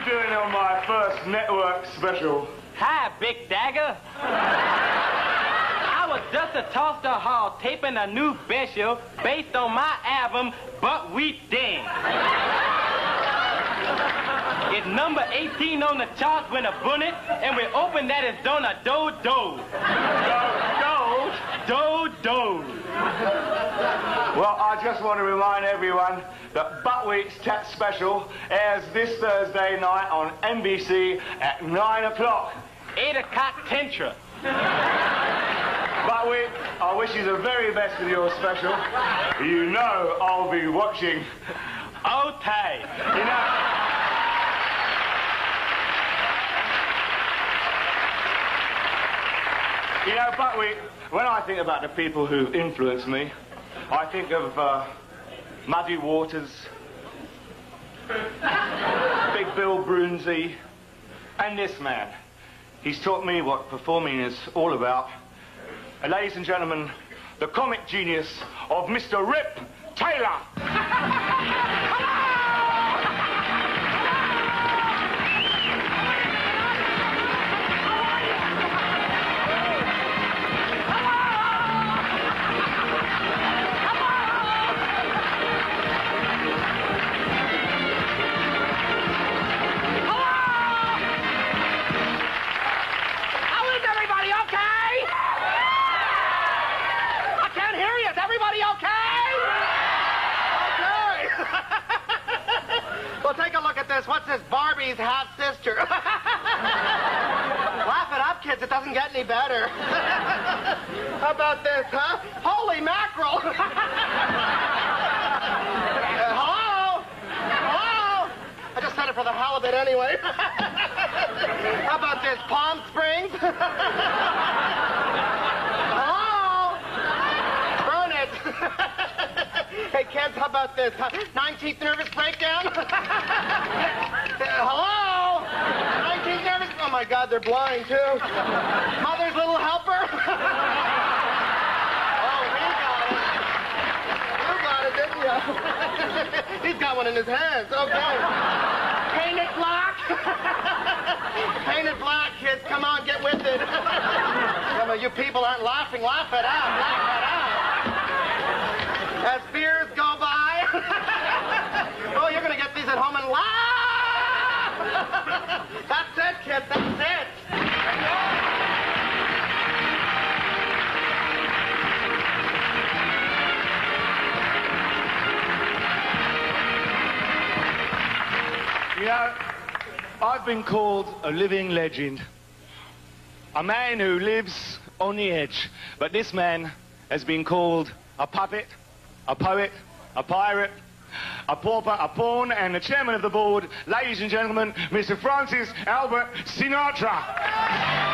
doing on my first network special? Hi, Big Dagger. I was just a Toaster Hall taping a new special based on my album, But We Dance. It's number 18 on the charts when a bunnet, and we opened that as Donna Do-Do. Do-Do? Well, I just want to remind everyone that Buckwheat's Tat Special airs this Thursday night on NBC at 9 o'clock. 8 o'clock Tentra. Buckwheat, I wish you the very best with your special. You know I'll be watching. Okay. You know, Buckwheat, when I think about the people who influenced me, I think of Muddy Waters, Big Bill Broonzy, and this man. He's taught me what performing is all about. And ladies and gentlemen, the comic genius of Mr. Rip Taylor. Well, take a look at this. What's this? Barbie's half-sister. Laugh it up, kids. It doesn't get any better. How about this, huh? Holy mackerel. Hello? Hello? I just said it for the hell of it anyway. How about this? Palm Springs? Hello? Burn it. Hey, kids, how about this? 19th nervous breakdown? Hello? 19th nervous... Oh, my God, they're blind, too. Mother's little helper? Oh, he got it. You got it, didn't you? He's got one in his hands. Okay. Painted black? Painted black, kids. Come on, get with it. Some of you people aren't laughing. Laugh it out. Laugh it out. As beers go by, oh, you're going to get these at home and laugh. That's it, kids. That's it. You know, I've been called a living legend. A man who lives on the edge. But this man has been called a puppet, a poet, a pirate, a pauper, a pawn, and the chairman of the board, ladies and gentlemen, Mr. Francis Albert Sinatra.